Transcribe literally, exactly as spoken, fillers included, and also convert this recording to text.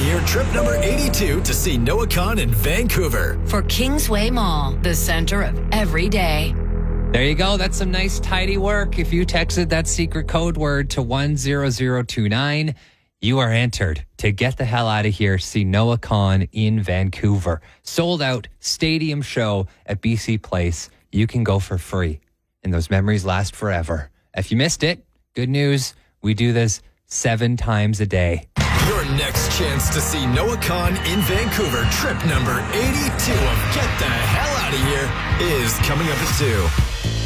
Here, trip number eighty-two to see Noah Khan in Vancouver. For Kingsway Mall, the center of every day. There you go. That's some nice, tidy work. If you texted that secret code word to one zero zero two nine, you are entered to get the hell out of here, see Noah Khan in Vancouver. Sold out stadium show at B C Place. You can go for free, and those memories last forever. If you missed it, good news. We do this seven times a day. Your next chance to see Noah Khan in Vancouver, trip number eighty-two of Get the Hell Out of Here, is coming up at two.